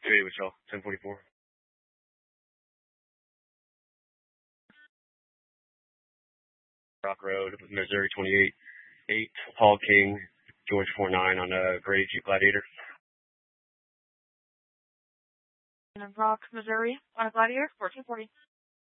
2-8 with y'all, 1044. Rock Road, Missouri 28-8, Paul King, George 49 on a Grady Jeep Gladiator. In Rock, Missouri, on a Gladiator, 1440.